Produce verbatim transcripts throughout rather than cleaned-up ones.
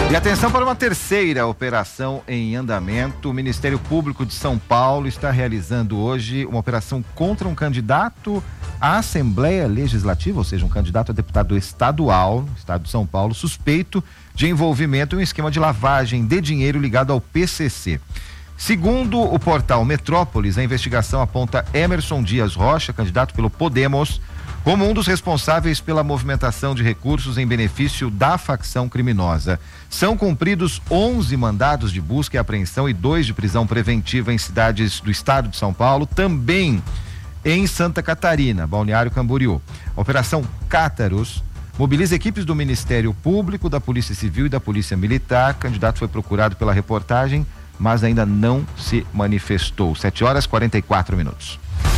E atenção para uma terceira operação em andamento. O Ministério Público de São Paulo está realizando hoje uma operação contra um candidato à Assembleia Legislativa, ou seja, um candidato a deputado estadual, Estado de São Paulo, suspeito de envolvimento em um esquema de lavagem de dinheiro ligado ao P C C. Segundo o portal Metrópolis, a investigação aponta Emerson Dias Rocha, candidato pelo Podemos, como um dos responsáveis pela movimentação de recursos em benefício da facção criminosa. São cumpridos onze mandados de busca e apreensão e dois de prisão preventiva em cidades do estado de São Paulo, também em Santa Catarina, Balneário Camboriú. A Operação Cátaros mobiliza equipes do Ministério Público, da Polícia Civil e da Polícia Militar. O candidato foi procurado pela reportagem, mas ainda não se manifestou. sete horas e quarenta e quatro minutos.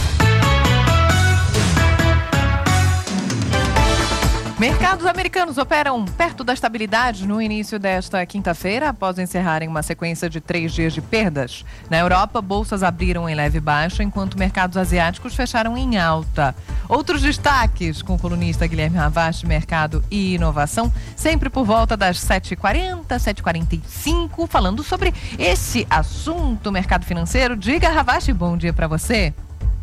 Mercados americanos operam perto da estabilidade no início desta quinta-feira, após encerrarem uma sequência de três dias de perdas. Na Europa, bolsas abriram em leve baixa, enquanto mercados asiáticos fecharam em alta. Outros destaques com o colunista Guilherme Ravache, mercado e inovação, sempre por volta das sete e quarenta, sete e quarenta e cinco, falando sobre esse assunto, mercado financeiro. Diga, Ravache, bom dia para você.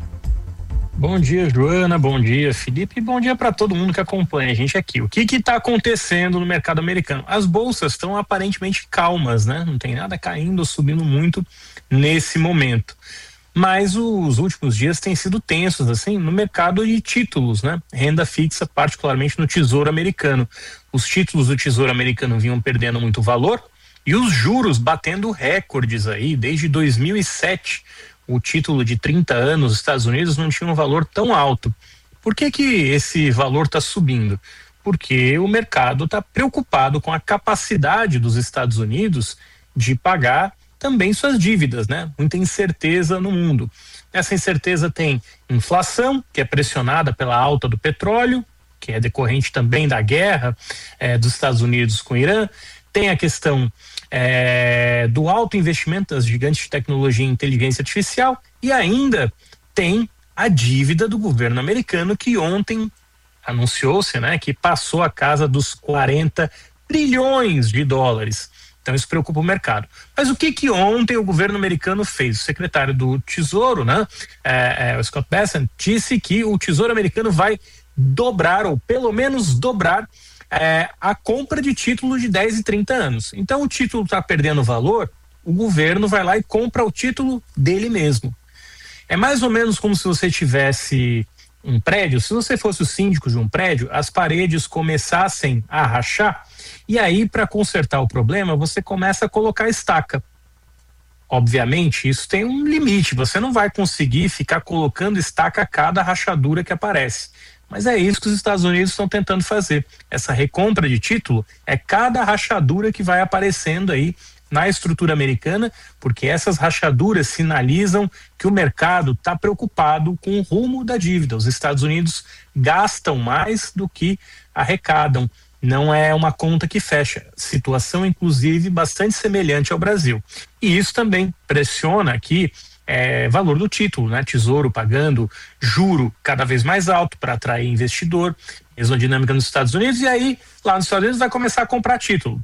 Bom dia, Joana, bom dia, Felipe, e bom dia para todo mundo que acompanha a gente aqui. O que que está acontecendo no mercado americano? As bolsas estão aparentemente calmas, né? Não tem nada caindo ou subindo muito nesse momento. Mas os últimos dias têm sido tensos, assim, no mercado de títulos, né? Renda fixa, particularmente no Tesouro Americano. Os títulos do Tesouro Americano vinham perdendo muito valor e os juros batendo recordes aí desde dois mil e sete. O título de trinta anos dos Estados Unidos não tinha um valor tão alto. Por que que esse valor está subindo? Porque o mercado está preocupado com a capacidade dos Estados Unidos de pagar também suas dívidas, né? Muita incerteza no mundo. Essa incerteza tem inflação, que é pressionada pela alta do petróleo, que é decorrente também da guerra eh, dos Estados Unidos com o Irã. Tem a questão É, do alto investimento das gigantes de tecnologia e inteligência artificial, e ainda tem a dívida do governo americano, que ontem anunciou-se, né, que passou a casa dos quarenta trilhões de dólares. Então isso preocupa o mercado. Mas o que que ontem o governo americano fez? O secretário do Tesouro, né, é, é, o Scott Bessent, disse que o Tesouro americano vai dobrar, ou pelo menos dobrar, É, a compra de títulos de dez e trinta anos. Então o título está perdendo valor, o governo vai lá e compra o título dele mesmo. É mais ou menos como se você tivesse um prédio, se você fosse o síndico de um prédio, as paredes começassem a rachar, e aí para consertar o problema você começa a colocar estaca. Obviamente isso tem um limite, você não vai conseguir ficar colocando estaca a cada rachadura que aparece. Mas é isso que os Estados Unidos estão tentando fazer. Essa recompra de título é cada rachadura que vai aparecendo aí na estrutura americana, porque essas rachaduras sinalizam que o mercado está preocupado com o rumo da dívida. Os Estados Unidos gastam mais do que arrecadam. Não é uma conta que fecha. Situação, inclusive, bastante semelhante ao Brasil. E isso também pressiona aqui É, valor do título, né? Tesouro pagando juro cada vez mais alto para atrair investidor, mesma dinâmica nos Estados Unidos, e aí lá nos Estados Unidos vai começar a comprar título.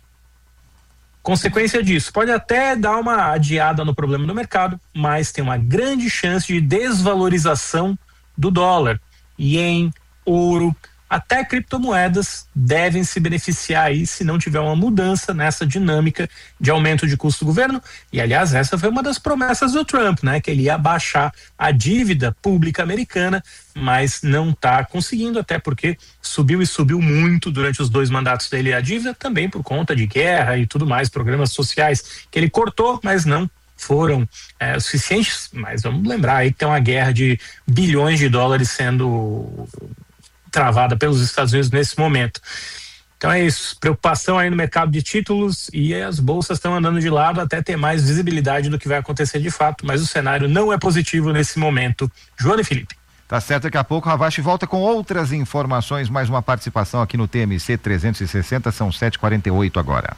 Consequência disso, pode até dar uma adiada no problema do mercado, mas tem uma grande chance de desvalorização do dólar, ien, ouro, até criptomoedas devem se beneficiar aí se não tiver uma mudança nessa dinâmica de aumento de custo do governo. E aliás, essa foi uma das promessas do Trump, né? Que ele ia baixar a dívida pública americana, mas não está conseguindo, até porque subiu e subiu muito durante os dois mandatos dele a dívida, também por conta de guerra e tudo mais, programas sociais que ele cortou, mas não foram é, suficientes. Mas vamos lembrar aí que tem uma guerra de bilhões de dólares sendo travada pelos Estados Unidos nesse momento. Então é isso, preocupação aí no mercado de títulos, e as bolsas estão andando de lado até ter mais visibilidade do que vai acontecer de fato, mas o cenário não é positivo nesse momento. Joana e Felipe. Tá certo, daqui a pouco o Ravache volta com outras informações, mais uma participação aqui no T M C trezentos e sessenta, são sete e quarenta e oito agora.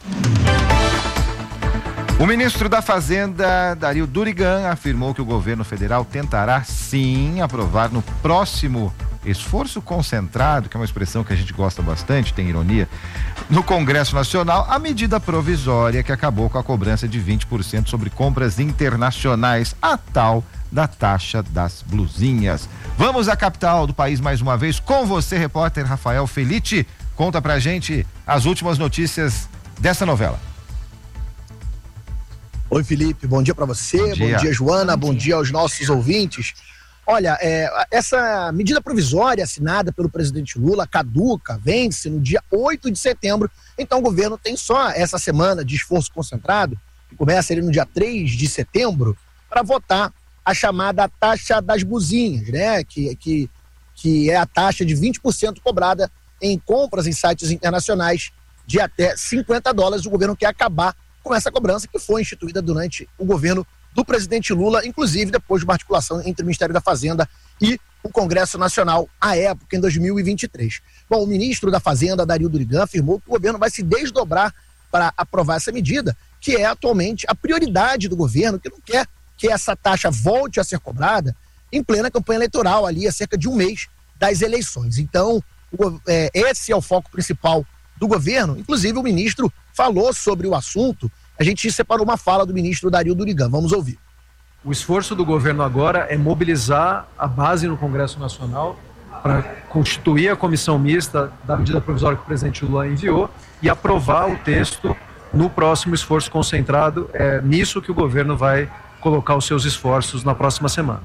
O ministro da Fazenda, Dario Durigan, afirmou que o governo federal tentará sim aprovar no próximo esforço concentrado, que é uma expressão que a gente gosta bastante, tem ironia, no Congresso Nacional a medida provisória que acabou com a cobrança de vinte por cento sobre compras internacionais, a tal da taxa das blusinhas. Vamos à capital do país mais uma vez com você, repórter Rafael Felite. Conta pra gente as últimas notícias dessa novela. Oi, Felipe, bom dia para você, bom dia, bom dia Joana, bom dia. bom dia aos nossos ouvintes. Olha, é, essa medida provisória assinada pelo presidente Lula caduca, vence no dia oito de setembro, então o governo tem só essa semana de esforço concentrado, que começa ali no dia três de setembro, para votar a chamada taxa das buzinhas, né? Que, que, que é a taxa de vinte por cento cobrada em compras em sites internacionais de até cinquenta dólares. O governo quer acabar com essa cobrança que foi instituída durante o governo do presidente Lula, inclusive depois de uma articulação entre o Ministério da Fazenda e o Congresso Nacional, à época, em dois mil e vinte e três. Bom, o ministro da Fazenda, Dario Durigan, afirmou que o governo vai se desdobrar para aprovar essa medida, que é atualmente a prioridade do governo, que não quer que essa taxa volte a ser cobrada em plena campanha eleitoral, ali há cerca de um mês das eleições. Então, o, é, esse é o foco principal do governo. Inclusive, o ministro falou sobre o assunto. A gente separou uma fala do ministro Dario Durigan. Vamos ouvir. O esforço do governo agora é mobilizar a base no Congresso Nacional para constituir a comissão mista da medida provisória que o presidente Lula enviou e aprovar o texto no próximo esforço concentrado. É nisso que o governo vai colocar os seus esforços na próxima semana.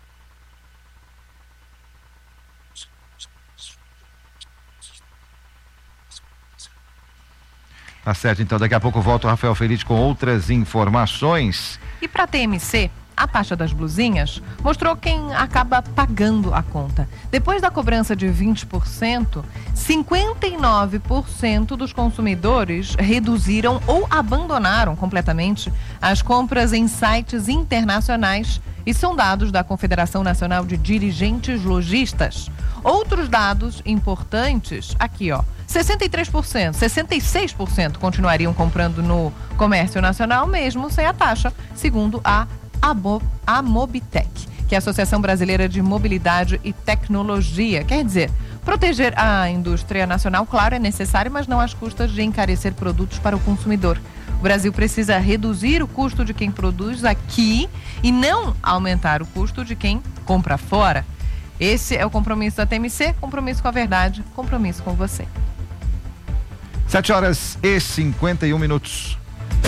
Tá certo, então daqui a pouco volta o Rafael Felite com outras informações. E para a T M C, a taxa das blusinhas mostrou quem acaba pagando a conta. Depois da cobrança de vinte por cento, cinquenta e nove por cento dos consumidores reduziram ou abandonaram completamente as compras em sites internacionais. E são dados da Confederação Nacional de Dirigentes Lojistas. Outros dados importantes, aqui ó, sessenta e três por cento, sessenta e seis por cento continuariam comprando no comércio nacional mesmo sem a taxa, segundo a a Mobitec, que é a Associação Brasileira de Mobilidade e Tecnologia. Quer dizer, proteger a indústria nacional, claro, é necessário, mas não às custas de encarecer produtos para o consumidor. O Brasil precisa reduzir o custo de quem produz aqui e não aumentar o custo de quem compra fora. Esse é o compromisso da T M C, compromisso com a verdade, compromisso com você. sete horas e cinquenta e um minutos.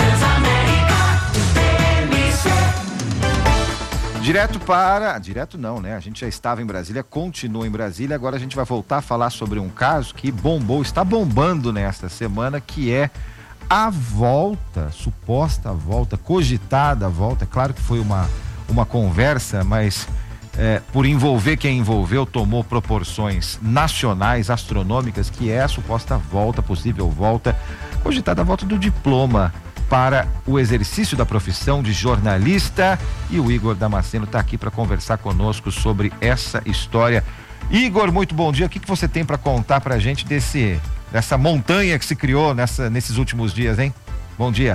Direto para... Direto não, né? A gente já estava em Brasília, continua em Brasília. Agora a gente vai voltar a falar sobre um caso que bombou, está bombando nesta semana, que é a volta, suposta volta, cogitada volta. Claro que foi uma, uma conversa, mas é, por envolver quem envolveu, tomou proporções nacionais, astronômicas, que é a suposta volta, possível volta, cogitada volta do diploma para o exercício da profissão de jornalista. E o Igor Damasceno está aqui para conversar conosco sobre essa história. Igor, muito bom dia. O que, que você tem para contar para a gente desse, dessa montanha que se criou nessa, nesses últimos dias, hein? Bom dia.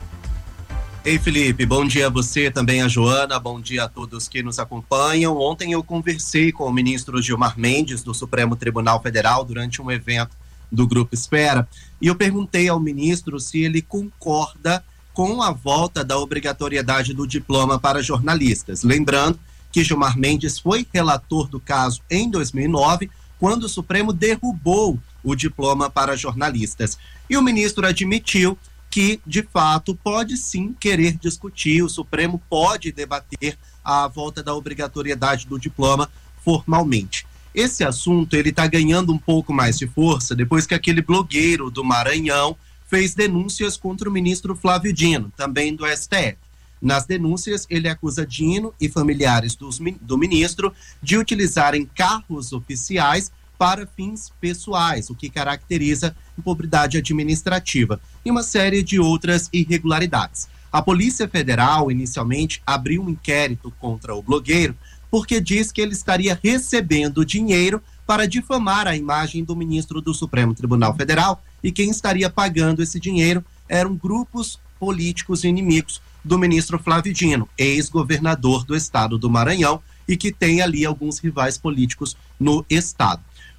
Ei, Felipe, bom dia a você, também a Joana, bom dia a todos que nos acompanham. Ontem eu conversei com o ministro Gilmar Mendes, do Supremo Tribunal Federal, durante um evento do Grupo Espera, e eu perguntei ao ministro se ele concorda com a volta da obrigatoriedade do diploma para jornalistas. Lembrando que Gilmar Mendes foi relator do caso em dois mil e nove, quando o Supremo derrubou o diploma para jornalistas. E o ministro admitiu que, de fato, pode sim querer discutir, o Supremo pode debater a volta da obrigatoriedade do diploma formalmente. Esse assunto ele está ganhando um pouco mais de força depois que aquele blogueiro do Maranhão fez denúncias contra o ministro Flávio Dino, também do S T F. Nas denúncias, ele acusa Dino e familiares dos, do ministro de utilizarem carros oficiais para fins pessoais, o que caracteriza improbidade administrativa, e uma série de outras irregularidades. A Polícia Federal, inicialmente, abriu um inquérito contra o blogueiro porque diz que ele estaria recebendo dinheiro para difamar a imagem do ministro do Supremo Tribunal Federal, e quem estaria pagando esse dinheiro eram grupos políticos inimigos do ministro Flávio Dino, ex-governador do estado do Maranhão, e que tem ali alguns rivais políticos no estado.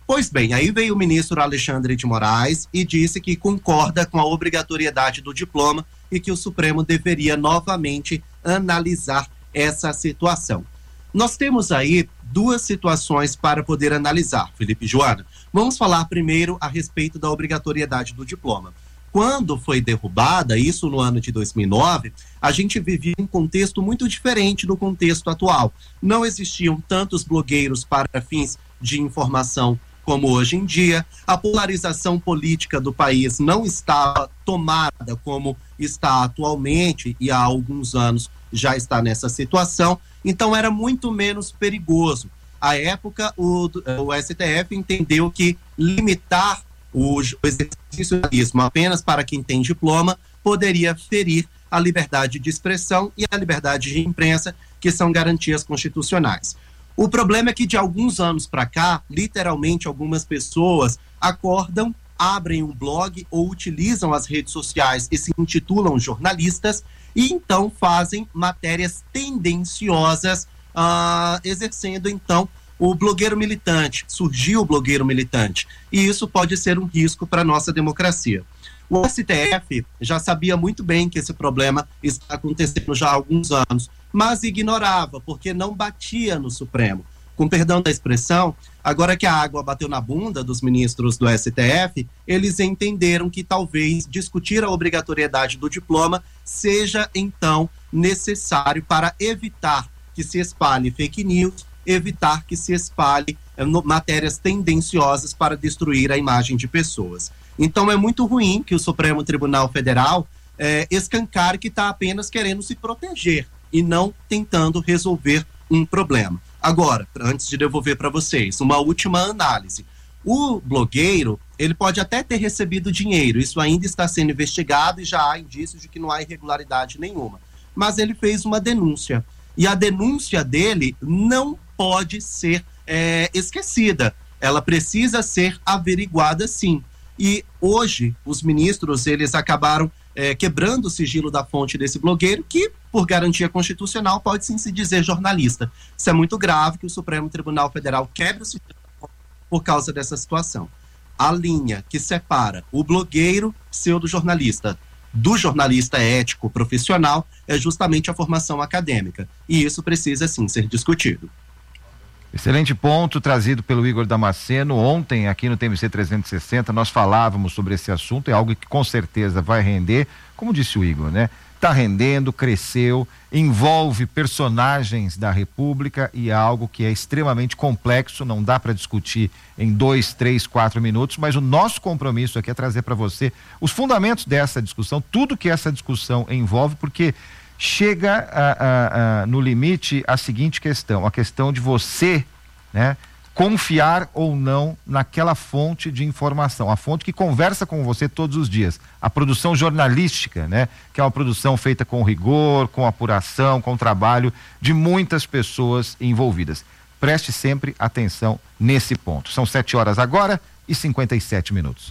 Pois bem, aí veio o ministro Alexandre de Moraes e disse que concorda com a obrigatoriedade do diploma e que o Supremo deveria novamente analisar essa situação. Nós temos aí duas situações para poder analisar, Felipe e Joana. Vamos falar primeiro a respeito da obrigatoriedade do diploma. Quando foi derrubada, isso no ano de dois mil e nove, a gente vivia um contexto muito diferente do contexto atual. Não existiam tantos blogueiros para fins de informação como hoje em dia. A polarização política do país não estava tomada como está atualmente e há alguns anos já está nessa situação, então era muito menos perigoso. À época, o, o S T F entendeu que limitar o, o exercício do jornalismo apenas para quem tem diploma poderia ferir a liberdade de expressão e a liberdade de imprensa, que são garantias constitucionais. O problema é que de alguns anos para cá, literalmente algumas pessoas acordam, abrem um blog ou utilizam as redes sociais e se intitulam jornalistas e então fazem matérias tendenciosas, uh, exercendo então o blogueiro militante. Surgiu o blogueiro militante e isso pode ser um risco para a nossa democracia. O S T F já sabia muito bem que esse problema está acontecendo já há alguns anos, mas ignorava, porque não batia no Supremo. Com perdão da expressão, agora que a água bateu na bunda dos ministros do S T F, eles entenderam que talvez discutir a obrigatoriedade do diploma seja, então, necessário para evitar que se espalhe fake news, evitar que se espalhe eh, no, matérias tendenciosas para destruir a imagem de pessoas. Então é muito ruim que o Supremo Tribunal Federal eh, escancare que está apenas querendo se proteger e não tentando resolver um problema. Agora, antes de devolver para vocês, uma última análise. O blogueiro, ele pode até ter recebido dinheiro, isso ainda está sendo investigado e já há indícios de que não há irregularidade nenhuma. Mas ele fez uma denúncia. E a denúncia dele não pode ser é, esquecida. Ela precisa ser averiguada, sim. E hoje, os ministros, eles acabaram é, quebrando o sigilo da fonte desse blogueiro, que, por garantia constitucional, pode sim se dizer jornalista. Isso é muito grave que o Supremo Tribunal Federal quebre o sigilo por causa dessa situação. A linha que separa o blogueiro pseudo-jornalista do jornalista ético profissional é justamente a formação acadêmica. E isso precisa, sim, ser discutido. Excelente ponto trazido pelo Igor Damasceno. Ontem, aqui no T M C trezentos e sessenta, nós falávamos sobre esse assunto, é algo que com certeza vai render, como disse o Igor, né? Está rendendo, cresceu, envolve personagens da República e é algo que é extremamente complexo, não dá para discutir em dois, três, quatro minutos, mas o nosso compromisso aqui é trazer para você os fundamentos dessa discussão, tudo que essa discussão envolve, porque chega a, a, a, no limite a seguinte questão, a questão de você, né, confiar ou não naquela fonte de informação, a fonte que conversa com você todos os dias, a produção jornalística, né, que é uma produção feita com rigor, com apuração, com trabalho de muitas pessoas envolvidas. Preste sempre atenção nesse ponto. São sete horas agora e cinquenta e sete minutos.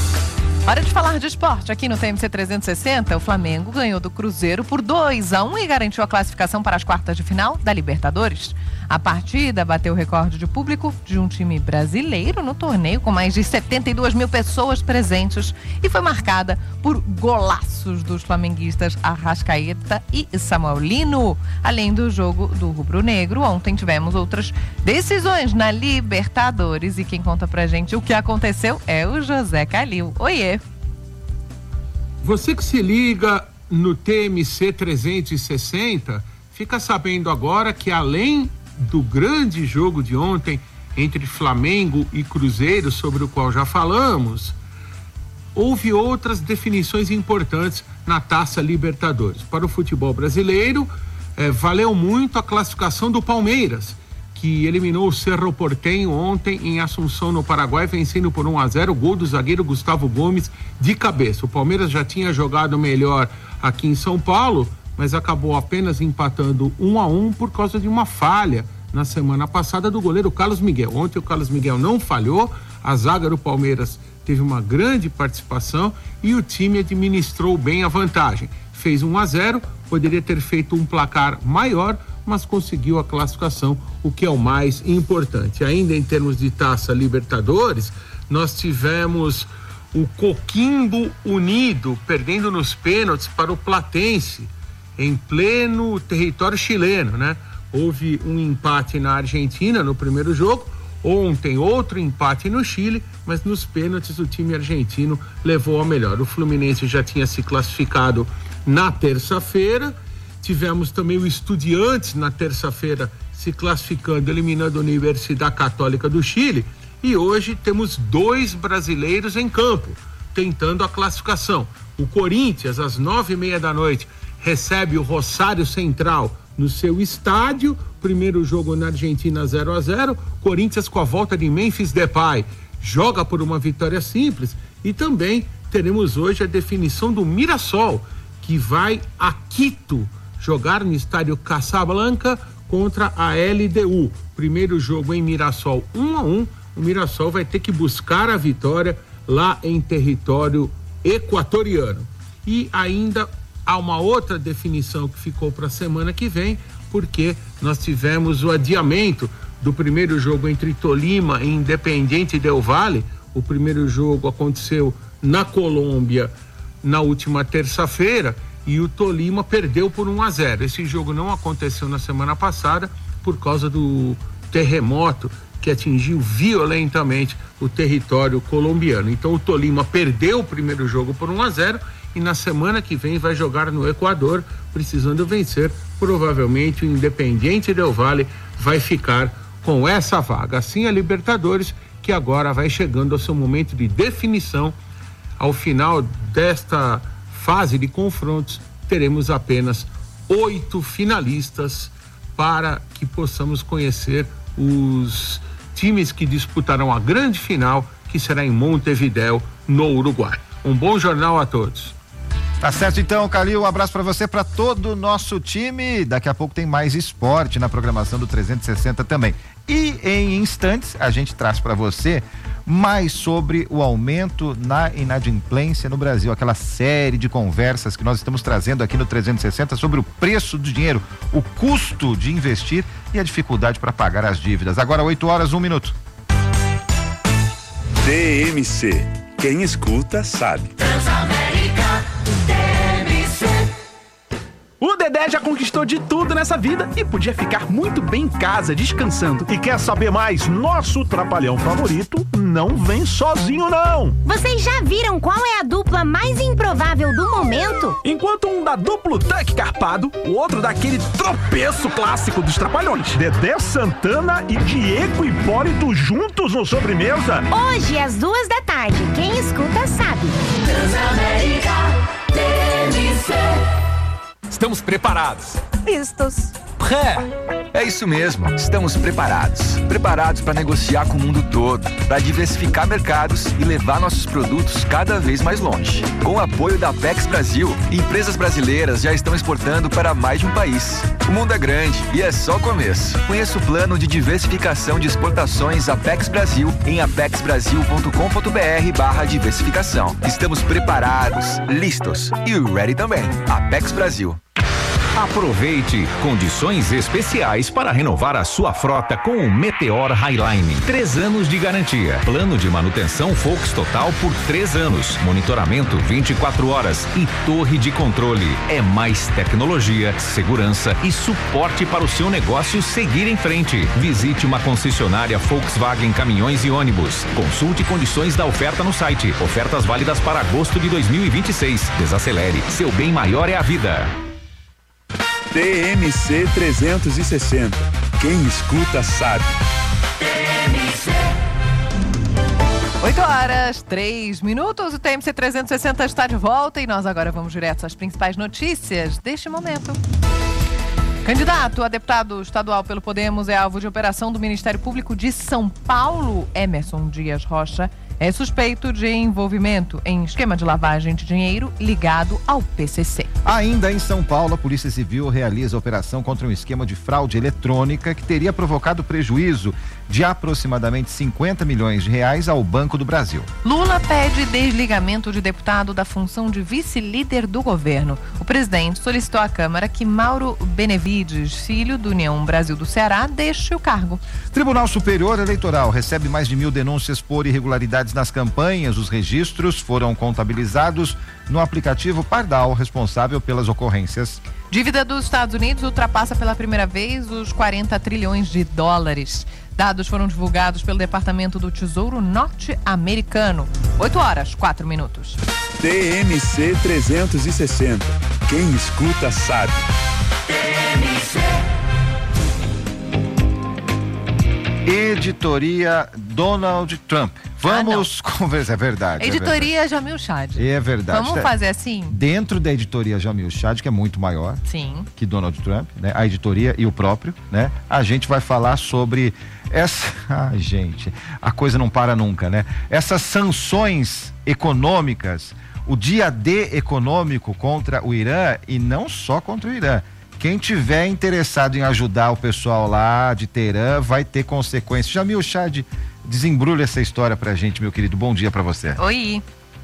Hora de falar de esporte. Aqui no T M C trezentos e sessenta, o Flamengo ganhou do Cruzeiro por dois a um e garantiu a classificação para as quartas de final da Libertadores. A partida bateu o recorde de público de um time brasileiro no torneio, com mais de setenta e duas mil pessoas presentes, e foi marcada por golaços dos flamenguistas Arrascaeta e Samuel Lino. Além do jogo do rubro-negro, ontem tivemos outras decisões na Libertadores, e quem conta pra gente o que aconteceu é o José Calil. Oiê! Você que se liga no T M C trezentos e sessenta, fica sabendo agora que, além do grande jogo de ontem entre Flamengo e Cruzeiro, sobre o qual já falamos, houve outras definições importantes na Taça Libertadores. Para o futebol brasileiro, eh, valeu muito a classificação do Palmeiras, que eliminou o Cerro Porteño ontem em Assunção, no Paraguai, vencendo por um a zero, gol do zagueiro Gustavo Gomes de cabeça. O Palmeiras já tinha jogado melhor aqui em São Paulo, mas acabou apenas empatando um a um por causa de uma falha na semana passada do goleiro Carlos Miguel. Ontem o Carlos Miguel não falhou, a zaga do Palmeiras teve uma grande participação e o time administrou bem a vantagem. Fez um a zero, poderia ter feito um placar maior, mas conseguiu a classificação, o que é o mais importante. Ainda em termos de Taça Libertadores, nós tivemos o Coquimbo Unido perdendo nos pênaltis para o Platense, em pleno território chileno, né? Houve um empate na Argentina no primeiro jogo, ontem outro empate no Chile, mas nos pênaltis o time argentino levou a melhor. O Fluminense já tinha se classificado na terça-feira, tivemos também o Estudiantes na terça-feira se classificando, eliminando a Universidade Católica do Chile, e hoje temos dois brasileiros em campo, tentando a classificação. O Corinthians, às nove e meia da noite, recebe o Rosário Central no seu estádio, primeiro jogo na Argentina zero a zero, Corinthians com a volta de Memphis Depay, joga por uma vitória simples, e também teremos hoje a definição do Mirassol, que vai a Quito jogar no estádio Casablanca contra a L D U. Primeiro jogo em Mirassol um a um, o Mirassol vai ter que buscar a vitória lá em território equatoriano. E ainda há uma outra definição que ficou para a semana que vem, porque nós tivemos o adiamento do primeiro jogo entre Tolima e Independiente del Valle. O primeiro jogo aconteceu na Colômbia na última terça-feira e o Tolima perdeu por um a zero. Esse jogo não aconteceu na semana passada por causa do terremoto que atingiu violentamente o território colombiano. Então o Tolima perdeu o primeiro jogo por um a zero e na semana que vem vai jogar no Equador, precisando vencer. Provavelmente o Independiente del Valle vai ficar com essa vaga. Assim a Libertadores, que agora vai chegando ao seu momento de definição. Ao final desta fase de confrontos, teremos apenas oito finalistas para que possamos conhecer os times que disputarão a grande final, que será em Montevidéu, no Uruguai. Um bom jornal a todos. Tá certo então, Calil, um abraço para você, para todo o nosso time. Daqui a pouco tem mais esporte na programação do trezentos e sessenta também. E em instantes a gente traz para você mais sobre o aumento na inadimplência no Brasil, aquela série de conversas que nós estamos trazendo aqui no trezentos e sessenta sobre o preço do dinheiro, o custo de investir e a dificuldade para pagar as dívidas. Agora oito horas, um minuto. D M C, quem escuta sabe. O Dedé já conquistou de tudo nessa vida e podia ficar muito bem em casa, descansando. E quer saber mais? Nosso trapalhão favorito não vem sozinho, não. Vocês já viram qual é a dupla mais improvável do momento? Enquanto um dá duplo tanque carpado, o outro dá aquele tropeço clássico dos trapalhões. Dedé Santana e Diego Hipólito juntos no Sobremesa. Hoje, às duas da tarde. Quem escuta sabe. Transamérica T N C. Estamos preparados. Vistos. É, é isso mesmo. Estamos preparados. Preparados para negociar com o mundo todo, para diversificar mercados e levar nossos produtos cada vez mais longe. Com o apoio da Apex Brasil, empresas brasileiras já estão exportando para mais de um país. O mundo é grande e é só o começo. Conheça o plano de diversificação de exportações Apex Brasil em apexbrasil.com.br barra diversificação. Estamos preparados, listos e ready também. Apex Brasil. Aproveite condições especiais para renovar a sua frota com o Meteor Highline. Três anos de garantia. Plano de manutenção Volks Total por três anos. Monitoramento vinte e quatro horas e torre de controle. É mais tecnologia, segurança e suporte para o seu negócio seguir em frente. Visite uma concessionária Volkswagen Caminhões e Ônibus. Consulte condições da oferta no site. Ofertas válidas para agosto de dois mil e vinte e seis. Desacelere. Seu bem maior é a vida. D M C trezentos e sessenta. Quem escuta sabe. oito horas, três minutos. O T M C trezentos e sessenta está de volta e nós agora vamos direto às principais notícias deste momento. Candidato a deputado estadual pelo Podemos é alvo de operação do Ministério Público de São Paulo. Emerson Dias Rocha é suspeito de envolvimento em esquema de lavagem de dinheiro ligado ao P C C. Ainda em São Paulo, a Polícia Civil realiza operação contra um esquema de fraude eletrônica que teria provocado prejuízo de aproximadamente cinquenta milhões de reais ao Banco do Brasil. Lula pede desligamento de deputado da função de vice-líder do governo. O presidente solicitou à Câmara que Mauro Benevides, filho do União Brasil do Ceará, deixe o cargo. Tribunal Superior Eleitoral recebe mais de mil denúncias por irregularidades nas campanhas. Os registros foram contabilizados no aplicativo Pardal, responsável pelas ocorrências. Dívida dos Estados Unidos ultrapassa pela primeira vez os quarenta trilhões de dólares. Dados foram divulgados pelo Departamento do Tesouro norte-americano. oito horas, quatro minutos. T M C trezentos e sessenta. Quem escuta sabe. T M C. Editoria Donald Trump. Vamos ah, conversar, é verdade. Editoria é verdade. Jamil Chad. É verdade. Vamos fazer assim? Dentro da editoria Jamil Chad, que é muito maior Sim. que Donald Trump, né? A editoria e o próprio, né? A gente vai falar sobre essa... Ai, gente, a coisa não para nunca, né? Essas sanções econômicas, o dia D econômico contra o Irã, e não só contra o Irã. Quem tiver interessado em ajudar o pessoal lá de Teherã vai ter consequências. Jamil Chad, desembrulha essa história pra gente, meu querido. Bom dia pra você. Oi.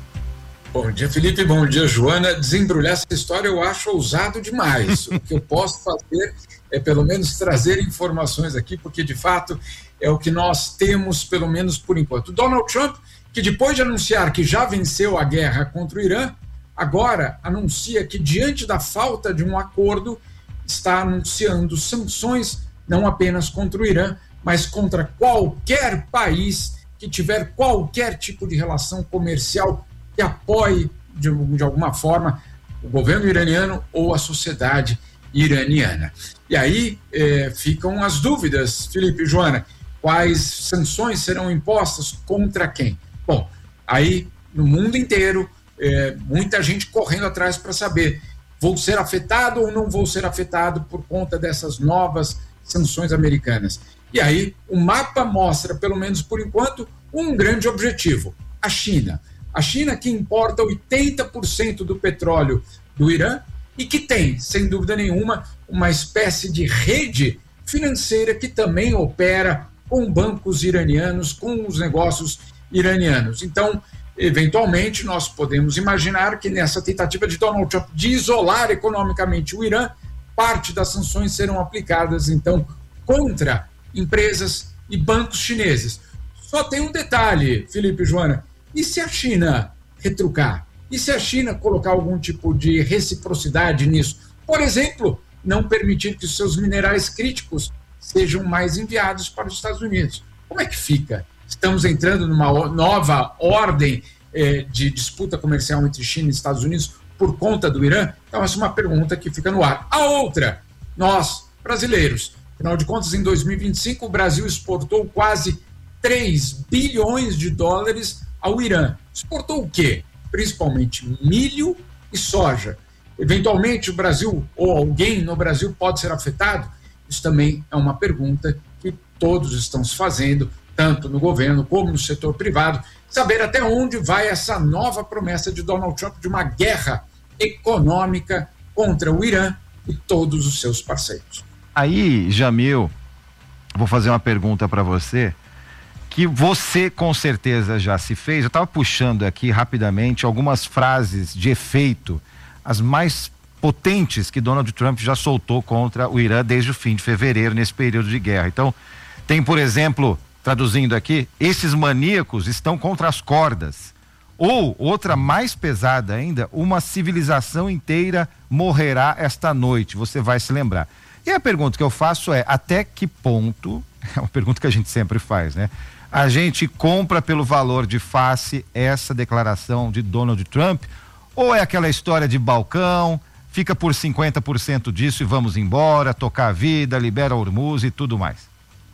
Bom dia, Felipe. Bom dia, Joana. Desembrulhar essa história eu acho ousado demais. O que eu posso fazer é pelo menos trazer informações aqui, porque de fato é o que nós temos, pelo menos por enquanto. Donald Trump, que depois de anunciar que já venceu a guerra contra o Irã, agora anuncia que diante da falta de um acordo, está anunciando sanções não apenas contra o Irã, mas contra qualquer país que tiver qualquer tipo de relação comercial que apoie de, de alguma forma o governo iraniano ou a sociedade iraniana. E aí eh, ficam as dúvidas, Felipe e Joana, quais sanções serão impostas contra quem? Bom, aí no mundo inteiro, eh, muita gente correndo atrás para saber, vou ser afetado ou não vou ser afetado por conta dessas novas sanções americanas? E aí o mapa mostra, pelo menos por enquanto, um grande objetivo: a China. A China, que importa oitenta por cento do petróleo do Irã e que tem, sem dúvida nenhuma, uma espécie de rede financeira que também opera com bancos iranianos, com os negócios iranianos. Então, eventualmente, nós podemos imaginar que nessa tentativa de Donald Trump de isolar economicamente o Irã, parte das sanções serão aplicadas, então, contra empresas e bancos chineses. Só tem um detalhe, Felipe e Joana: e se a China retrucar? E se a China colocar algum tipo de reciprocidade nisso? Por exemplo, não permitir que os seus minerais críticos sejam mais enviados para os Estados Unidos. Como é que fica? Estamos entrando numa nova ordem eh, de disputa comercial entre China e Estados Unidos por conta do Irã? Então, essa é uma pergunta que fica no ar. A outra, nós, brasileiros, afinal de contas, em dois mil e vinte e cinco, o Brasil exportou quase três bilhões de dólares ao Irã. Exportou o quê? Principalmente milho e soja. Eventualmente, o Brasil, ou alguém no Brasil, pode ser afetado? Isso também é uma pergunta que todos estão se fazendo, tanto no governo como no setor privado, saber até onde vai essa nova promessa de Donald Trump de uma guerra econômica contra o Irã e todos os seus parceiros. Aí, Jamil, vou fazer uma pergunta para você, que você com certeza já se fez. Eu estava puxando aqui rapidamente algumas frases de efeito, as mais potentes que Donald Trump já soltou contra o Irã desde o fim de fevereiro, nesse período de guerra. Então, tem, por exemplo, traduzindo aqui, esses maníacos estão contra as cordas. Ou, outra mais pesada ainda, uma civilização inteira morrerá esta noite, você vai se lembrar. E a pergunta que eu faço é, até que ponto, é uma pergunta que a gente sempre faz, né? A gente compra pelo valor de face essa declaração de Donald Trump, ou é aquela história de balcão, fica por cinquenta por cento disso e vamos embora, tocar a vida, libera Hormuz e tudo mais?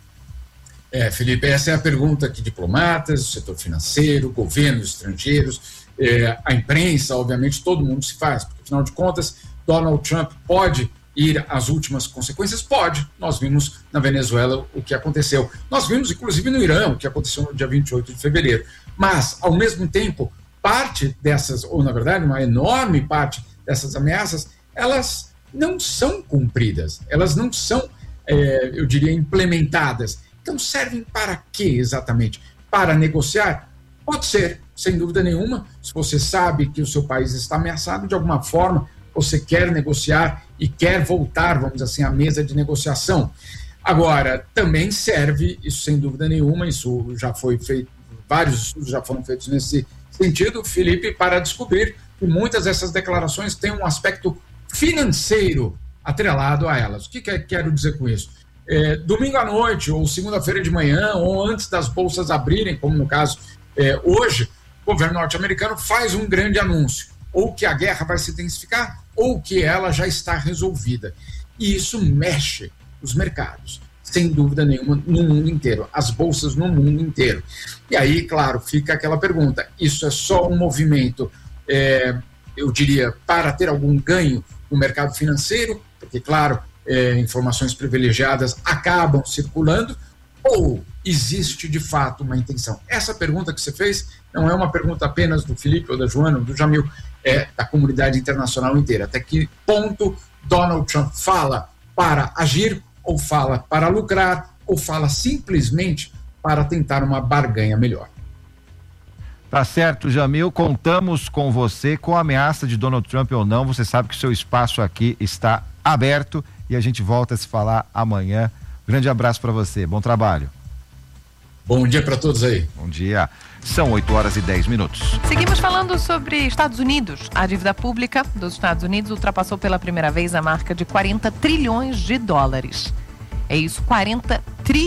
É, Felipe, essa é a pergunta que diplomatas, o setor financeiro, governos estrangeiros, é, a imprensa, obviamente, todo mundo se faz, porque afinal de contas, Donald Trump pode ir às últimas consequências? Pode. Nós vimos na Venezuela o que aconteceu. Nós vimos, inclusive, no Irã, o que aconteceu no dia vinte e oito de fevereiro. Mas, ao mesmo tempo, parte dessas, ou na verdade, uma enorme parte dessas ameaças, elas não são cumpridas, elas não são, é, eu diria, implementadas. Então, servem para quê exatamente? Para negociar? Pode ser, sem dúvida nenhuma. Se você sabe que o seu país está ameaçado, de alguma forma, você quer negociar e quer voltar, vamos dizer assim, à mesa de negociação. Agora, também serve, isso sem dúvida nenhuma, isso já foi feito, vários estudos já foram feitos nesse sentido, Felipe, para descobrir que muitas dessas declarações têm um aspecto financeiro atrelado a elas. O que quero dizer com isso? É, domingo à noite, ou segunda-feira de manhã, ou antes das bolsas abrirem, como no caso é, hoje, o governo norte-americano faz um grande anúncio, ou que a guerra vai se intensificar, ou que ela já está resolvida. E isso mexe os mercados, sem dúvida nenhuma, no mundo inteiro, as bolsas no mundo inteiro. E aí, claro, fica aquela pergunta, isso é só um movimento, é, eu diria, para ter algum ganho no mercado financeiro, porque, claro, é, informações privilegiadas acabam circulando, ou existe de fato uma intenção? Essa pergunta que você fez não é uma pergunta apenas do Felipe ou da Joana ou do Jamil, é da comunidade internacional inteira. Até que ponto Donald Trump fala para agir, ou fala para lucrar, ou fala simplesmente para tentar uma barganha melhor? Tá certo, Jamil, contamos com você, com a ameaça de Donald Trump ou não, você sabe que o seu espaço aqui está aberto e a gente volta a se falar amanhã. Grande abraço para você, bom trabalho. Bom dia para todos aí. Bom dia. São oito horas e dez minutos. Seguimos falando sobre Estados Unidos. A dívida pública dos Estados Unidos ultrapassou pela primeira vez a marca de quarenta trilhões de dólares. É isso, quarenta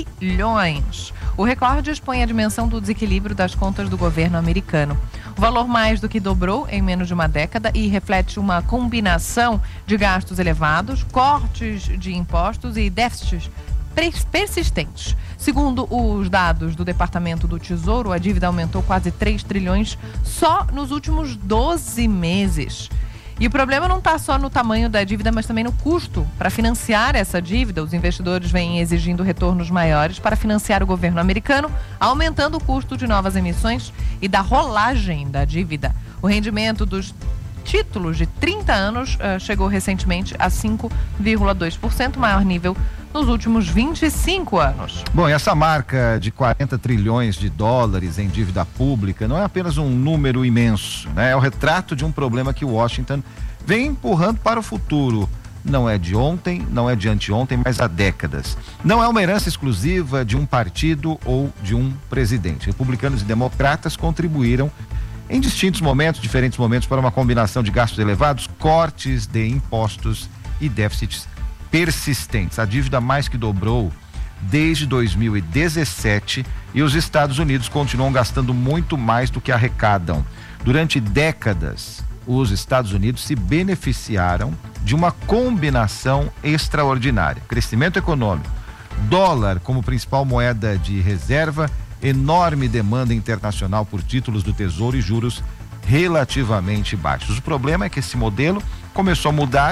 trilhões. O recorde expõe a dimensão do desequilíbrio das contas do governo americano. O valor mais do que dobrou em menos de uma década e reflete uma combinação de gastos elevados, cortes de impostos e déficits persistentes. Segundo os dados do Departamento do Tesouro, a dívida aumentou quase três trilhões só nos últimos doze meses. E o problema não está só no tamanho da dívida, mas também no custo. Para financiar essa dívida, os investidores vêm exigindo retornos maiores para financiar o governo americano, aumentando o custo de novas emissões e da rolagem da dívida. O rendimento dos títulos de trinta anos uh, chegou recentemente a cinco vírgula dois por cento, maior nível nos últimos vinte e cinco anos. Bom, essa marca de quarenta trilhões de dólares em dívida pública não é apenas um número imenso, né? É o retrato de um problema que Washington vem empurrando para o futuro. Não é de ontem, não é de anteontem, mas há décadas. Não é uma herança exclusiva de um partido ou de um presidente. Republicanos e democratas contribuíram em distintos momentos, diferentes momentos, para uma combinação de gastos elevados, cortes de impostos e déficits persistentes. A dívida mais que dobrou desde dois mil e dezessete e os Estados Unidos continuam gastando muito mais do que arrecadam. Durante décadas, os Estados Unidos se beneficiaram de uma combinação extraordinária: crescimento econômico, dólar como principal moeda de reserva, enorme demanda internacional por títulos do Tesouro e juros relativamente baixos. O problema é que esse modelo começou a mudar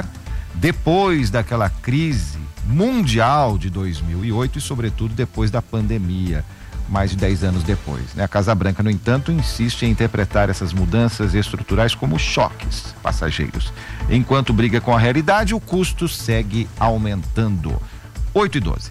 depois daquela crise mundial de dois mil e oito e, sobretudo, depois da pandemia, mais de dez anos depois, né? A Casa Branca, no entanto, insiste em interpretar essas mudanças estruturais como choques passageiros. Enquanto briga com a realidade, o custo segue aumentando. oito e doze.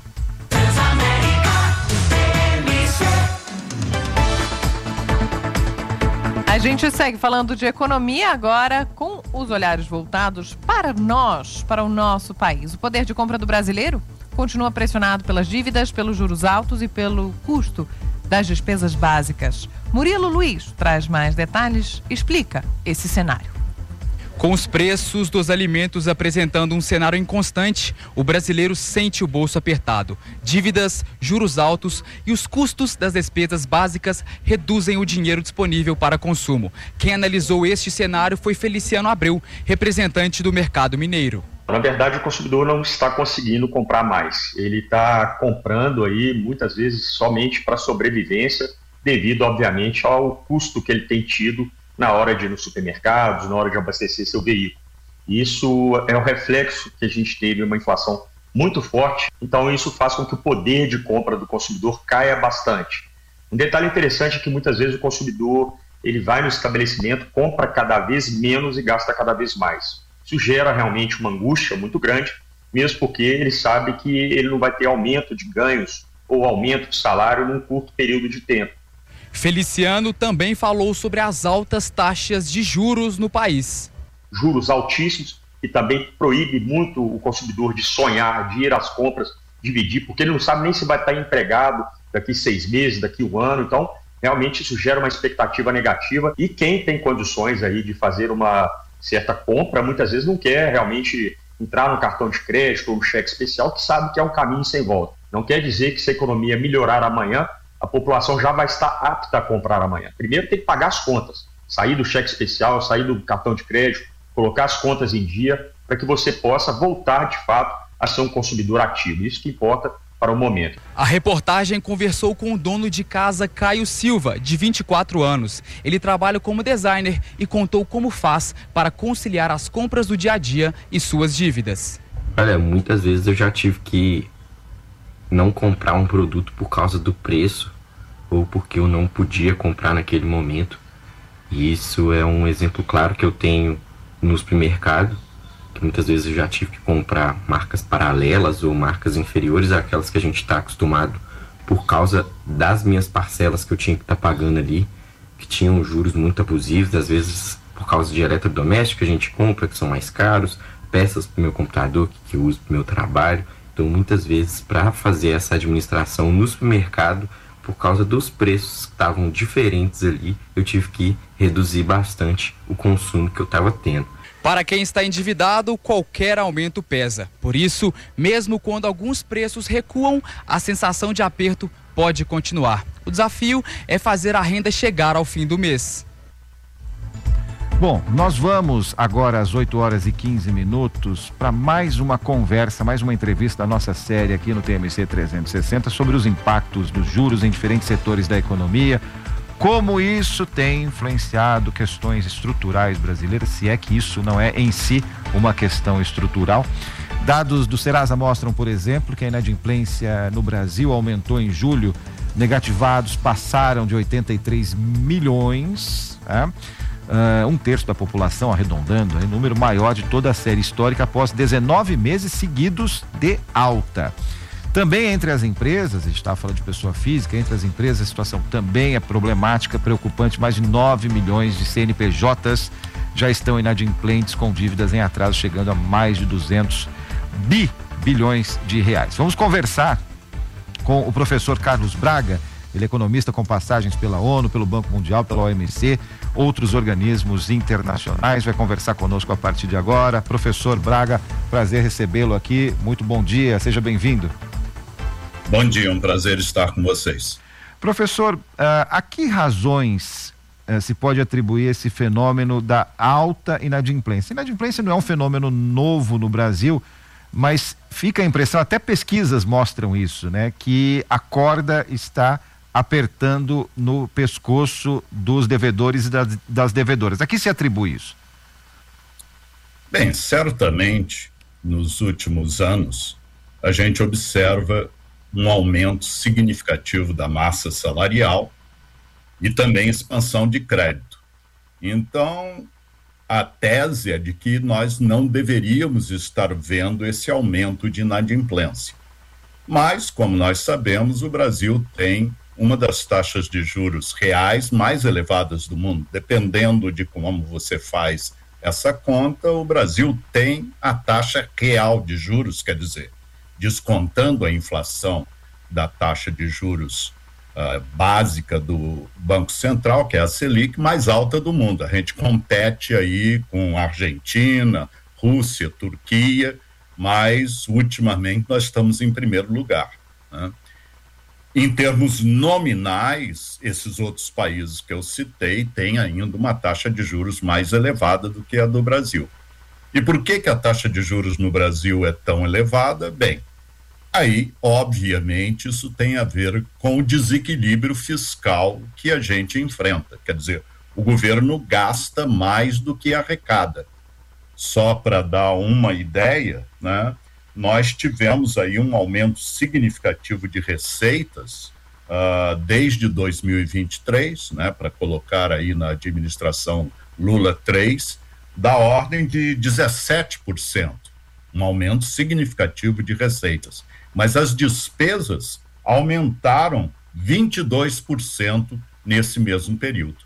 A gente segue falando de economia agora, com os olhares voltados para nós, para o nosso país. O poder de compra do brasileiro continua pressionado pelas dívidas, pelos juros altos e pelo custo das despesas básicas. Murilo Luiz traz mais detalhes, explica esse cenário. Com os preços dos alimentos apresentando um cenário inconstante, o brasileiro sente o bolso apertado. Dívidas, juros altos e os custos das despesas básicas reduzem o dinheiro disponível para consumo. Quem analisou este cenário foi Feliciano Abreu, representante do mercado mineiro. Na verdade, o consumidor não está conseguindo comprar mais. Ele está comprando aí, muitas vezes, somente para sobrevivência, devido, obviamente, ao custo que ele tem tido na hora de ir nos supermercados, na hora de abastecer seu veículo. Isso é o reflexo que a gente teve uma inflação muito forte, então isso faz com que o poder de compra do consumidor caia bastante. Um detalhe interessante é que muitas vezes o consumidor ele vai no estabelecimento, compra cada vez menos e gasta cada vez mais. Isso gera realmente uma angústia muito grande, mesmo porque ele sabe que ele não vai ter aumento de ganhos ou aumento de salário num curto período de tempo. Feliciano também falou sobre as altas taxas de juros no país. Juros altíssimos, que também proíbe muito o consumidor de sonhar, de ir às compras, dividir, porque ele não sabe nem se vai estar empregado daqui seis meses, daqui um ano. Então, realmente isso gera uma expectativa negativa e quem tem condições aí de fazer uma certa compra, muitas vezes não quer realmente entrar no cartão de crédito ou no cheque especial, que sabe que é um caminho sem volta. Não quer dizer que se a economia melhorar amanhã, a população já vai estar apta a comprar amanhã. Primeiro tem que pagar as contas, sair do cheque especial, sair do cartão de crédito, colocar as contas em dia, para que você possa voltar de fato a ser um consumidor ativo. Isso que importa para o momento. A reportagem conversou com o dono de casa, Caio Silva, de vinte e quatro anos. Ele trabalha como designer e contou como faz para conciliar as compras do dia a dia e suas dívidas. Olha, muitas vezes eu já tive que não comprar um produto por causa do preço ou porque eu não podia comprar naquele momento. E isso é um exemplo claro que eu tenho no supermercado, que muitas vezes eu já tive que comprar marcas paralelas ou marcas inferiores àquelas que a gente está acostumado por causa das minhas parcelas que eu tinha que estar tá pagando ali, que tinham juros muito abusivos, às vezes por causa de eletrodomésticos que a gente compra, que são mais caros, peças para o meu computador que, que eu uso para o meu trabalho. Então, muitas vezes, para fazer essa administração no supermercado, por causa dos preços que estavam diferentes ali, eu tive que reduzir bastante o consumo que eu estava tendo. Para quem está endividado, qualquer aumento pesa. Por isso, mesmo quando alguns preços recuam, a sensação de aperto pode continuar. O desafio é fazer a renda chegar ao fim do mês. Bom, nós vamos agora às oito horas e quinze minutos para mais uma conversa, mais uma entrevista da nossa série aqui no T M C trezentos e sessenta sobre os impactos dos juros em diferentes setores da economia, como isso tem influenciado questões estruturais brasileiras, se é que isso não é em si uma questão estrutural. Dados do Serasa mostram, por exemplo, que a inadimplência no Brasil aumentou em julho, negativados passaram de oitenta e três milhões, né? Uh, um terço da população, arredondando, o número maior de toda a série histórica após dezenove meses seguidos de alta. Também entre as empresas, a gente estava falando de pessoa física, entre as empresas a situação também é problemática, preocupante, mais de nove milhões de C N P Js já estão inadimplentes com dívidas em atraso, chegando a mais de duzentos bilhões de reais. Vamos conversar com o professor Carlos Braga, ele é economista com passagens pela ONU, pelo Banco Mundial, pela O M C, outros organismos internacionais, vai conversar conosco a partir de agora. Professor Braga, prazer recebê-lo aqui, muito bom dia, seja bem-vindo. Bom dia, um prazer estar com vocês. Professor, uh, a que razões uh, se pode atribuir esse fenômeno da alta inadimplência? Inadimplência não é um fenômeno novo no Brasil, mas fica a impressão, até pesquisas mostram isso, né, que a corda está apertando no pescoço dos devedores e das, das devedoras. A que se atribui isso? Bem, certamente, nos últimos anos, a gente observa um aumento significativo da massa salarial e também expansão de crédito. Então, a tese é de que nós não deveríamos estar vendo esse aumento de inadimplência. Mas, como nós sabemos, o Brasil tem uma das taxas de juros reais mais elevadas do mundo. Dependendo de como você faz essa conta, o Brasil tem a taxa real de juros, quer dizer, descontando a inflação da taxa de juros uh, básica do Banco Central, que é a Selic, mais alta do mundo. A gente compete aí com Argentina, Rússia, Turquia, mas ultimamente nós estamos em primeiro lugar, né? Em termos nominais, esses outros países que eu citei têm ainda uma taxa de juros mais elevada do que a do Brasil. E por que que a taxa de juros no Brasil é tão elevada? Bem, aí, obviamente, isso tem a ver com o desequilíbrio fiscal que a gente enfrenta. Quer dizer, o governo gasta mais do que arrecada. Só para dar uma ideia, né? Nós tivemos aí um aumento significativo de receitas uh, desde dois mil e vinte e três, né, para colocar aí na administração Lula três, da ordem de dezessete por cento, um aumento significativo de receitas. Mas as despesas aumentaram vinte e dois por cento nesse mesmo período.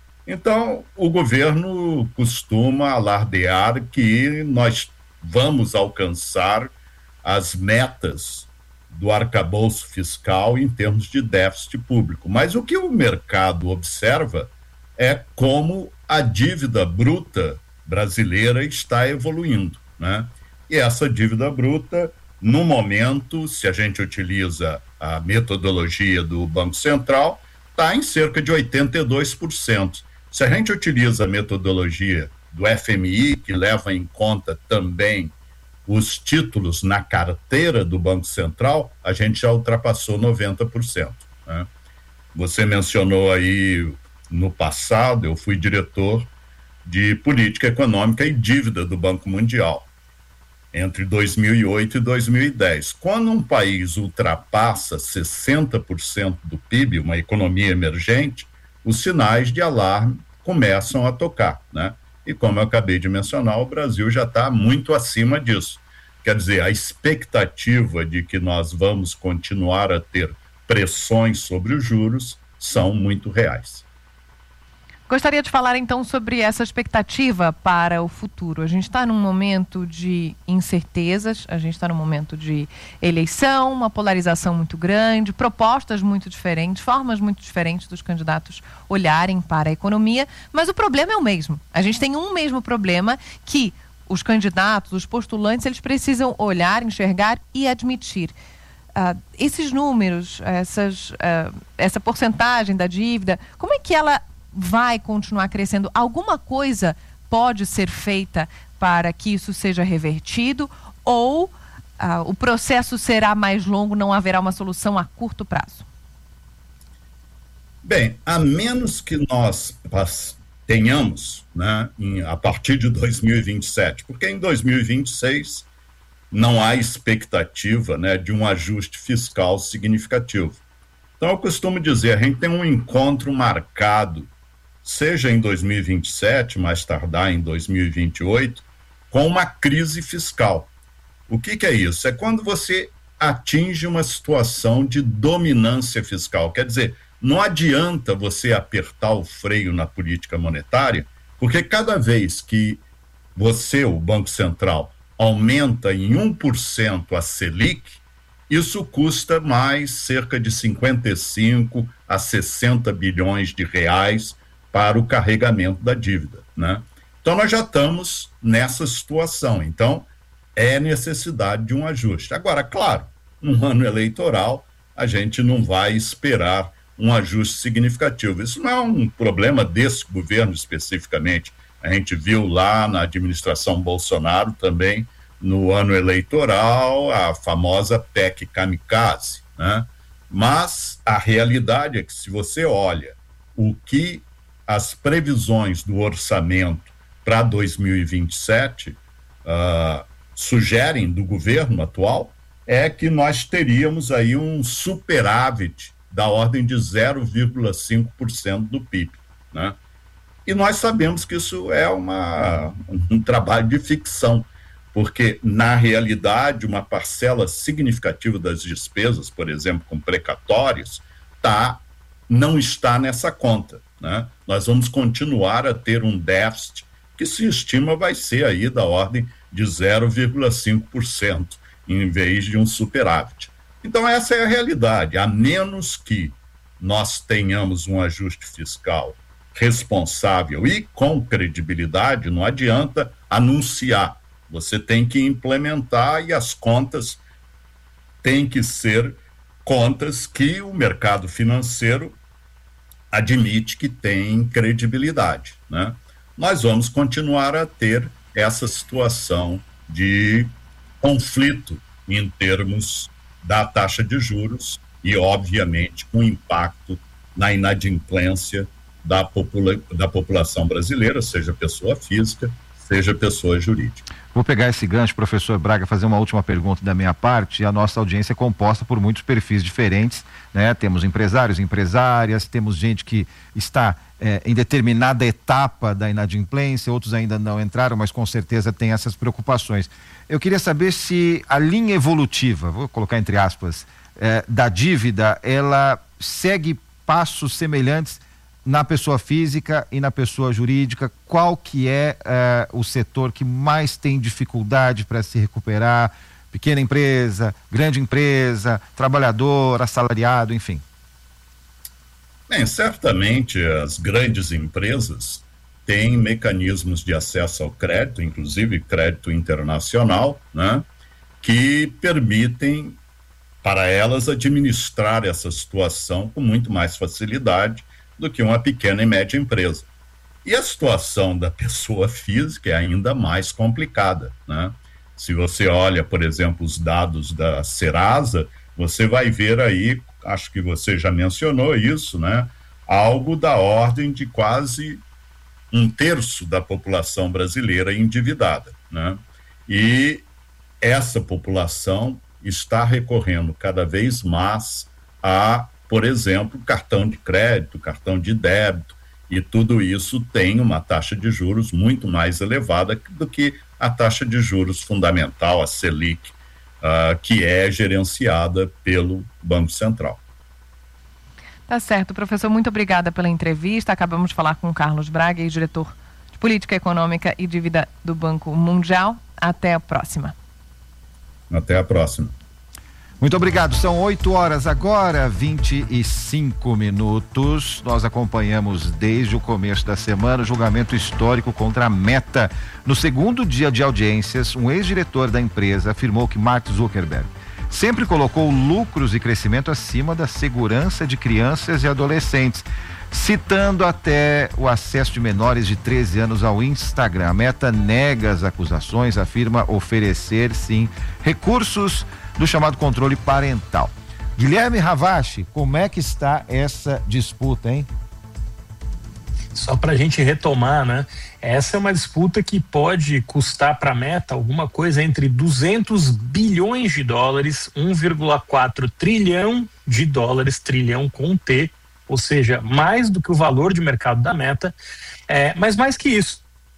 Então, o governo costuma alardear que nós vamos alcançar as metas do arcabouço fiscal em termos de déficit público. Mas o que o mercado observa é como a dívida bruta brasileira está evoluindo, né? E essa dívida bruta, no momento, se a gente utiliza a metodologia do Banco Central, está em cerca de oitenta e dois por cento. Se a gente utiliza a metodologia do F M I, que leva em conta também os títulos na carteira do Banco Central, a gente já ultrapassou noventa por cento, né? Você mencionou aí, no passado, eu fui diretor de política econômica e dívida do Banco Mundial, entre dois mil e oito e dois mil e dez. Quando um país ultrapassa sessenta por cento do P I B, uma economia emergente, os sinais de alarme começam a tocar, né? E como eu acabei de mencionar, o Brasil já está muito acima disso. Quer dizer, a expectativa de que nós vamos continuar a ter pressões sobre os juros são muito reais. Gostaria de falar então sobre essa expectativa para o futuro. A gente está num momento de incertezas, a gente está num momento de eleição, uma polarização muito grande, propostas muito diferentes, formas muito diferentes dos candidatos olharem para a economia, mas o problema é o mesmo. A gente tem um mesmo problema que os candidatos, os postulantes, eles precisam olhar, enxergar e admitir. Uh, esses números, essas, uh, essa porcentagem da dívida, como é que ela vai continuar crescendo? Alguma coisa pode ser feita para que isso seja revertido ou ah, o processo será mais longo, não haverá uma solução a curto prazo? Bem, a menos que nós tenhamos, né, em, a partir de dois mil e vinte e sete, porque em dois mil e vinte e seis não há expectativa, né, de um ajuste fiscal significativo. Então eu costumo dizer, a gente tem um encontro marcado, seja em dois mil e vinte e sete, mais tardar em dois mil e vinte e oito, com uma crise fiscal. O que que é isso? É quando você atinge uma situação de dominância fiscal. Quer dizer, não adianta você apertar o freio na política monetária, porque cada vez que você, o Banco Central, aumenta em um por cento a Selic, isso custa mais cerca de cinquenta e cinco a sessenta bilhões de reais para o carregamento da dívida, né? Então nós já estamos nessa situação, então é necessidade de um ajuste. Agora, claro, num ano eleitoral a gente não vai esperar um ajuste significativo. Isso não é um problema desse governo especificamente. A gente viu lá na administração Bolsonaro também, no ano eleitoral, a famosa P E C kamikaze, né? Mas a realidade é que se você olha o que as previsões do orçamento para dois mil e vinte e sete uh, sugerem do governo atual, é que nós teríamos aí um superávit da ordem de zero vírgula cinco por cento do P I B, né? E nós sabemos que isso é uma, um trabalho de ficção, porque, na realidade, uma parcela significativa das despesas, por exemplo, com precatórios, tá, não está nessa conta, né? Nós vamos continuar a ter um déficit que se estima vai ser aí da ordem de zero vírgula cinco por cento, em vez de um superávit. Então, essa é a realidade. A menos que nós tenhamos um ajuste fiscal responsável e com credibilidade, não adianta anunciar. Você tem que implementar e as contas têm que ser contas que o mercado financeiro admite que tem credibilidade, né? Nós vamos continuar a ter essa situação de conflito em termos da taxa de juros e, obviamente, com impacto na inadimplência da, popula- da população brasileira, seja pessoa física, seja pessoa jurídica. Vou pegar esse gancho, professor Braga, fazer uma última pergunta da minha parte. A nossa audiência é composta por muitos perfis diferentes, né? Temos empresários, empresárias, temos gente que está é, em determinada etapa da inadimplência, outros ainda não entraram, mas com certeza tem essas preocupações. Eu queria saber se a linha evolutiva, vou colocar entre aspas, é, da dívida, ela segue passos semelhantes na pessoa física e na pessoa jurídica. Qual que é uh, o setor que mais tem dificuldade para se recuperar? Pequena empresa, grande empresa, trabalhador, assalariado, enfim. Bem, certamente as grandes empresas têm mecanismos de acesso ao crédito, inclusive crédito internacional, né, que permitem para elas administrar essa situação com muito mais facilidade do que uma pequena e média empresa. E a situação da pessoa física é ainda mais complicada, né? Se você olha, por exemplo, os dados da Serasa, você vai ver aí, acho que você já mencionou isso, né? Algo da ordem de quase um terço da população brasileira endividada, né? E essa população está recorrendo cada vez mais a, por exemplo, cartão de crédito, cartão de débito, e tudo isso tem uma taxa de juros muito mais elevada do que a taxa de juros fundamental, a Selic, uh, que é gerenciada pelo Banco Central. Tá certo, professor, muito obrigada pela entrevista. Acabamos de falar com o Carlos Braga, diretor de Política Econômica e Dívida do Banco Mundial. Até a próxima. Até a próxima. Muito obrigado. São oito horas agora, vinte e cinco minutos. Nós acompanhamos desde o começo da semana o julgamento histórico contra a Meta. No segundo dia de audiências, um ex-diretor da empresa afirmou que Mark Zuckerberg sempre colocou lucros e crescimento acima da segurança de crianças e adolescentes, citando até o acesso de menores de treze anos ao Instagram. A Meta nega as acusações, afirma oferecer, sim, recursos do chamado controle parental. Guilherme Ravache, como é que está essa disputa, hein? Só para a gente retomar, né? Essa é uma disputa que pode custar para a Meta alguma coisa entre duzentos bilhões de dólares, um vírgula quatro trilhão de dólares, trilhão com T, ou seja, mais do que o valor de mercado da Meta, é, mas mais que isso,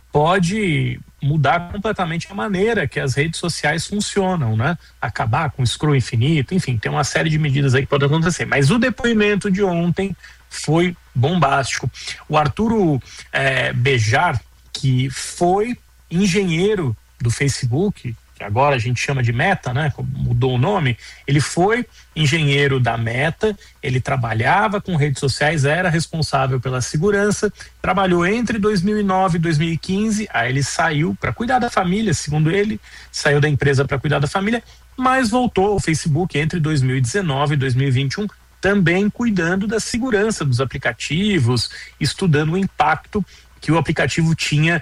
pode mudar completamente a maneira que as redes sociais funcionam, né? Acabar com o scroll infinito, enfim, tem uma série de medidas aí que podem acontecer. Mas o depoimento de ontem foi bombástico. O Arturo é, Bejar, que foi engenheiro do Facebook, que agora a gente chama de Meta, né? Mudou o nome. Ele foi engenheiro da Meta, ele trabalhava com redes sociais, era responsável pela segurança, trabalhou entre dois mil e nove e dois mil e quinze, aí ele saiu para cuidar da família, segundo ele, saiu da empresa para cuidar da família, mas voltou ao Facebook entre dois mil e dezenove e dois mil e vinte e um, também cuidando da segurança dos aplicativos, estudando o impacto que o aplicativo tinha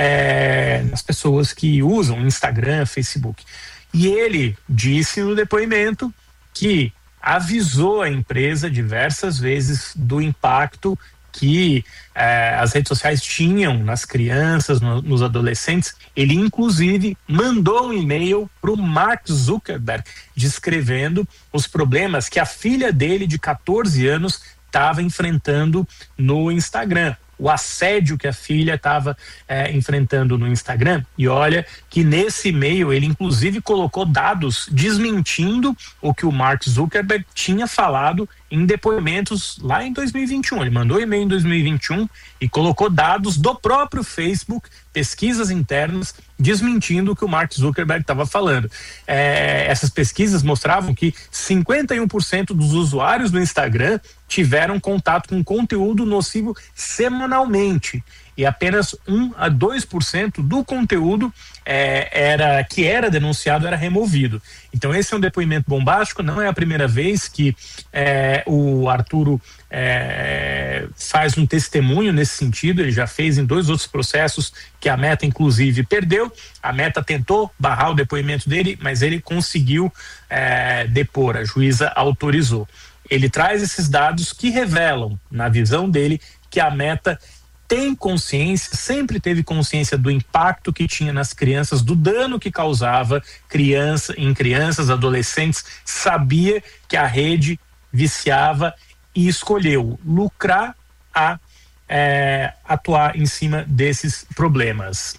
é, nas pessoas que usam Instagram, Facebook. E ele disse no depoimento que avisou a empresa diversas vezes do impacto que eh, as redes sociais tinham nas crianças, no, nos adolescentes. Ele inclusive mandou um e-mail para o Mark Zuckerberg descrevendo os problemas que a filha dele de catorze anos estava enfrentando no Instagram, o assédio que a filha estava é, enfrentando no Instagram. E olha que nesse e-mail ele inclusive colocou dados desmentindo o que o Mark Zuckerberg tinha falado em depoimentos lá em dois mil e vinte e um. Ele mandou e-mail em dois mil e vinte e um e colocou dados do próprio Facebook, pesquisas internas, desmentindo o que o Mark Zuckerberg estava falando. É, essas pesquisas mostravam que cinquenta e um por cento dos usuários do Instagram tiveram contato com conteúdo nocivo semanalmente, e apenas um a dois por cento do conteúdo é, era, que era denunciado era removido. Então esse é um depoimento bombástico, não é a primeira vez que é, o Arturo é, faz um testemunho nesse sentido. Ele já fez em dois outros processos que a Meta inclusive perdeu. A Meta tentou barrar o depoimento dele, mas ele conseguiu é, depor, a juíza autorizou. Ele traz esses dados que revelam, na visão dele, que a Meta tem consciência, sempre teve consciência do impacto que tinha nas crianças, do dano que causava criança, em crianças, adolescentes, sabia que a rede viciava e escolheu lucrar a é, atuar em cima desses problemas.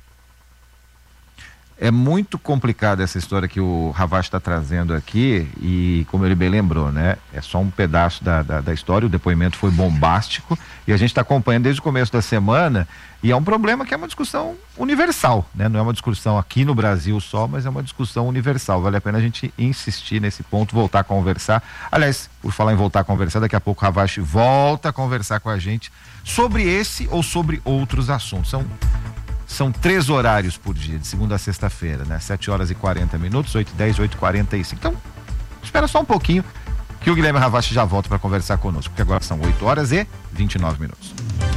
É muito complicada essa história que o Ravache está trazendo aqui e, como ele bem lembrou, né? É só um pedaço da, da, da história, o depoimento foi bombástico e a gente está acompanhando desde o começo da semana e é um problema que é uma discussão universal, né? Não é uma discussão aqui no Brasil só, mas é uma discussão universal. Vale a pena a gente insistir nesse ponto, voltar a conversar. Aliás, por falar em voltar a conversar, daqui a pouco o Ravache volta a conversar com a gente sobre esse ou sobre outros assuntos. São São três horários por dia, de segunda a sexta-feira, né? sete horas e quarenta minutos, oito e dez, oito e quarenta e cinco. Então, espera só um pouquinho que o Guilherme Ravache já volta para conversar conosco, porque agora são oito horas e vinte e nove minutos.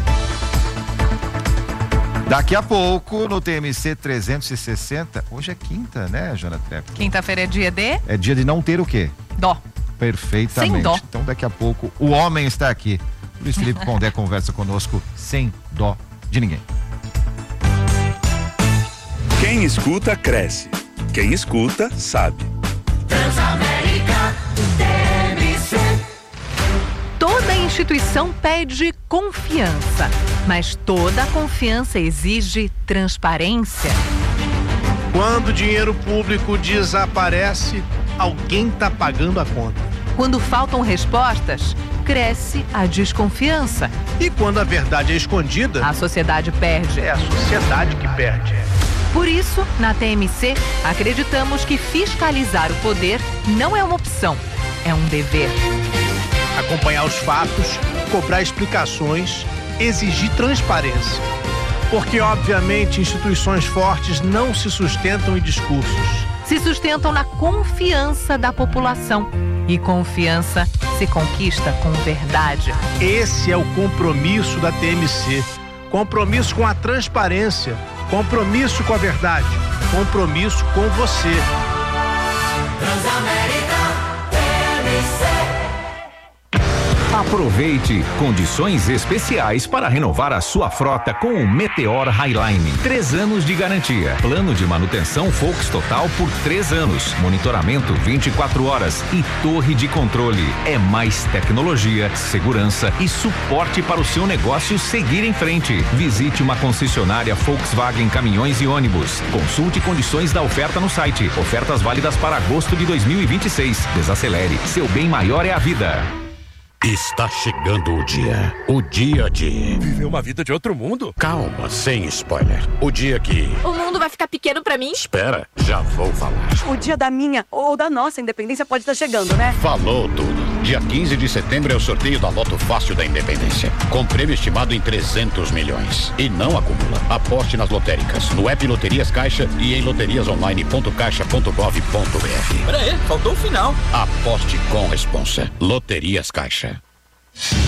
Daqui a pouco, no T M C trezentos e sessenta, hoje é quinta, né, Joana Trepp? Quinta-feira é dia de? É dia de não ter o quê? Dó. Perfeitamente. Sem dó. Então, daqui a pouco, o homem está aqui. Luiz Felipe Condé conversa conosco sem dó de ninguém. Quem escuta, cresce. Quem escuta, sabe. Transamérica T M C. Toda instituição pede confiança, mas toda confiança exige transparência. Quando o dinheiro público desaparece, alguém está pagando a conta. Quando faltam respostas, cresce a desconfiança. E quando a verdade é escondida, a sociedade perde. É a sociedade que perde. Por isso, na T M C, acreditamos que fiscalizar o poder não é uma opção, é um dever. Acompanhar os fatos, cobrar explicações, exigir transparência. Porque, obviamente, instituições fortes não se sustentam em discursos. Se sustentam na confiança da população. E confiança se conquista com verdade. Esse é o compromisso da T M C. Compromisso com a transparência. Compromisso com a verdade. Compromisso com você. Transamérica T M C. Aproveite condições especiais para renovar a sua frota com o Meteor Highline. Três anos de garantia. Plano de manutenção Volks Total por três anos. Monitoramento vinte e quatro horas e torre de controle. É mais tecnologia, segurança e suporte para o seu negócio seguir em frente. Visite uma concessionária Volkswagen Caminhões e Ônibus. Consulte condições da oferta no site. Ofertas válidas para agosto de dois mil e vinte e seis. Desacelere. Seu bem maior é a vida. Está chegando o dia. O dia de... Viver uma vida de outro mundo? Calma, sem spoiler. O dia que... O mundo vai ficar pequeno pra mim? Espera, já vou falar. O dia da minha ou da nossa independência pode estar chegando, né? Falou tudo. Dia quinze de setembro é o sorteio da Loto Fácil da Independência. Com prêmio estimado em trezentos milhões. E não acumula. Aposte nas lotéricas, no app Loterias Caixa e em loterias online ponto caixa ponto gov ponto br. Pera aí, faltou o final. Aposte com responsa. Loterias Caixa.